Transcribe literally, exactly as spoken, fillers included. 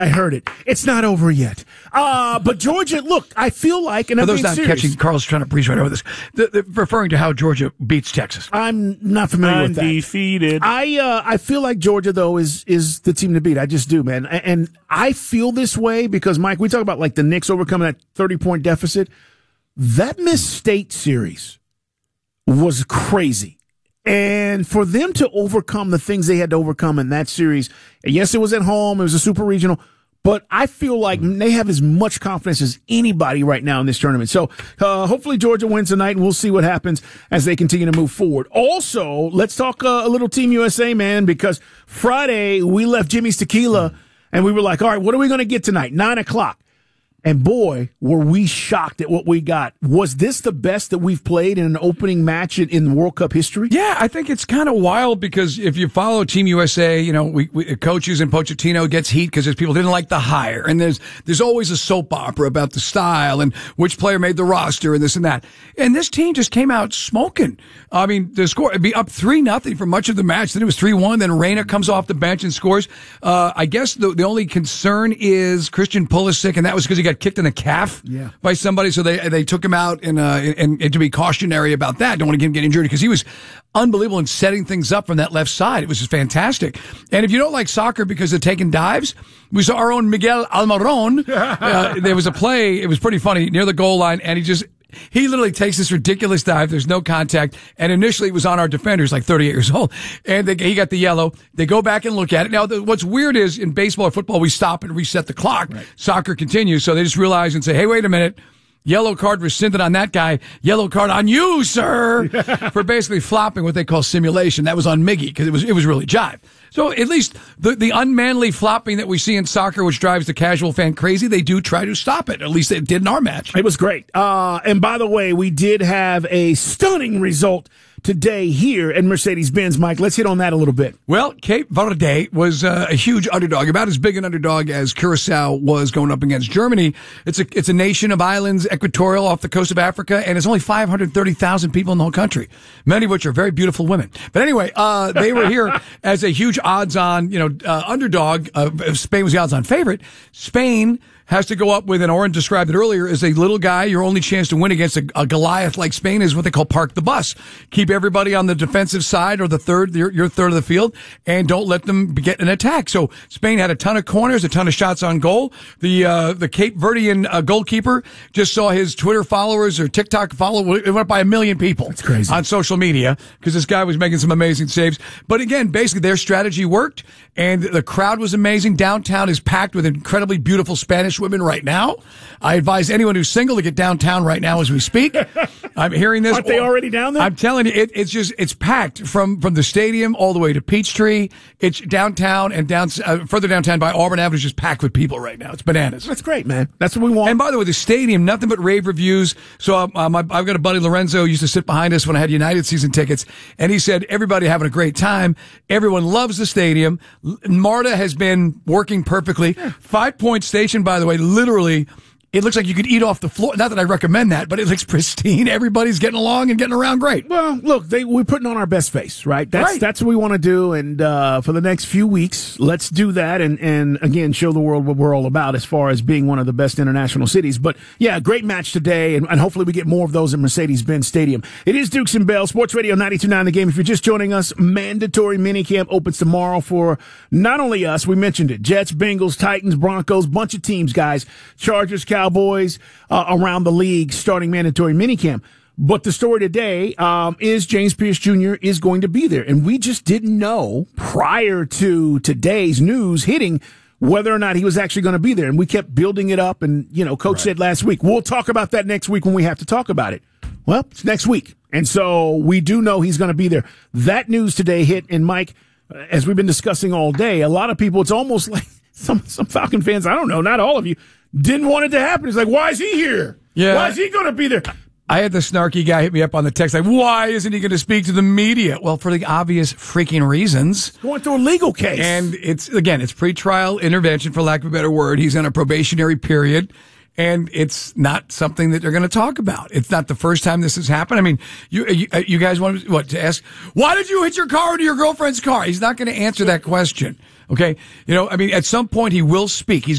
I heard it. It's not over yet. Uh, but Georgia, look, I feel like, and For I'm those being not serious. catching, Carl's trying to breeze right over this. The, the, referring to how Georgia beats Texas. I'm not familiar with that. Undefeated. I uh, I feel like Georgia, though, is is the team to beat. I just do, man. And, and I feel this way because, Mike, we talk about like the Knicks overcoming that thirty-point deficit. That Miss State series was crazy. And for them to overcome the things they had to overcome in that series, yes, it was at home, it was a super regional, but I feel like they have as much confidence as anybody right now in this tournament. So uh, hopefully Georgia wins tonight, and we'll see what happens as they continue to move forward. Also, let's talk uh, a little Team U S A, man, because Friday we left Jimmy's Tequila, and we were like, all right, what are we going to get tonight? Nine o'clock. And boy, were we shocked at what we got. Was this the best that we've played in an opening match in, in World Cup history? Yeah, I think it's kind of wild because if you follow Team U S A, you know, we, we coaches and Pochettino gets heat because there's people who didn't like the hire. And there's there's always a soap opera about the style and which player made the roster and this and that. And this team just came out smoking. I mean, the score would be up three nothing for much of the match. Then it was three one. Then Reyna comes off the bench and scores. Uh, I guess the, the only concern is Christian Pulisic, and that was because he got kicked in the calf yeah. by somebody, so they they took him out and, uh, and, and to be cautionary about that. Don't want to get him get injured because he was unbelievable in setting things up from that left side. It was just fantastic. And if you don't like soccer because they're taking dives, we saw our own Miguel Almiron. uh, there was a play, it was pretty funny, near the goal line, and he just He literally takes this ridiculous dive. There's no contact. And initially it was on our defenders, like thirty-eight years old. And they, he got the yellow. They go back and look at it. Now, the, what's weird is in baseball or football, we stop and reset the clock. Right. Soccer continues. So they just realize and say, hey, wait a minute. Yellow card rescinded on that guy. Yellow card on you, sir, for basically flopping what they call simulation. That was on Miggy because it was it was really jive. So at least the the unmanly flopping that we see in soccer, which drives the casual fan crazy, they do try to stop it. At least they did in our match. It was great. Uh, and by the way, we did have a stunning result today here at Mercedes-Benz. Mike, let's hit on that a little bit. Well, Cape Verde was uh, a huge underdog, about as big an underdog as Curacao was going up against Germany. It's a it's a nation of islands, equatorial, off the coast of Africa, and it's only five hundred thirty thousand people in the whole country, many of which are very beautiful women. But anyway, uh, they were here as a huge odds-on, you know, uh, underdog. Uh, Spain was the odds-on favorite. Spain has to go up with, and Oren described it earlier, as a little guy. Your only chance to win against a, a Goliath like Spain is what they call park the bus. Keep everybody on the defensive side or the third, your, your third of the field, and don't let them get an attack. So Spain had a ton of corners, a ton of shots on goal. The uh, the Cape Verdean uh, goalkeeper just saw his Twitter followers or TikTok followers, it went up by a million people. That's crazy. On social media because this guy was making some amazing saves. But again, basically their strategy worked, and the crowd was amazing. Downtown is packed with incredibly beautiful Spanish women right now. I advise anyone who's single to get downtown right now as we speak. I'm hearing this. Aren't they already down there? I'm telling you, it, it's just, it's packed from, from the stadium all the way to Peachtree. It's downtown and down, uh, further downtown by Auburn Avenue is just packed with people right now. It's bananas. That's great, man. That's what we want. And by the way, the stadium, nothing but rave reviews. So um, um, I've got a buddy, Lorenzo, used to sit behind us when I had United season tickets, and he said, everybody having a great time. Everyone loves the stadium. MARTA has been working perfectly. Yeah. Five Point Station, by the way, literally, it looks like you could eat off the floor. Not that I recommend that, but it looks pristine. Everybody's getting along and getting around great. Well, look, they, we're putting on our best face, right? That's right. That's what we want to do. And uh, for the next few weeks, let's do that and, and, again, show the world what we're all about as far as being one of the best international cities. But, yeah, great match today, and, and hopefully we get more of those at Mercedes-Benz Stadium. It is Dukes and Bell, Sports Radio ninety-two point nine The Game. If you're just joining us, mandatory minicamp opens tomorrow for not only us, we mentioned it, Jets, Bengals, Titans, Broncos, bunch of teams, guys, Chargers, Cowboys, Uh, around the league starting mandatory minicamp. But the story today um, is James Pierce Junior is going to be there. And we just didn't know prior to today's news hitting whether or not he was actually going to be there. And we kept building it up. And, you know, Coach right. said last week, we'll talk about that next week when we have to talk about it. Well, it's next week. And so we do know he's going to be there. That news today hit. And, Mike, as we've been discussing all day, a lot of people, it's almost like some, some Falcon fans, I don't know, not all of you, didn't want it to happen. It's like, why is he here? Yeah. Why is he going to be there? I had the snarky guy hit me up on the text like, why isn't he going to speak to the media? Well, for the obvious freaking reasons. Going through a legal case. And it's, again, it's pretrial intervention, for lack of a better word. He's in a probationary period. And it's not something that they're going to talk about. It's not the first time this has happened. I mean, you you, you guys want what to ask? Why did you hit your car into your girlfriend's car? He's not going to answer that question. Okay. You know, I mean, at some point he will speak. He's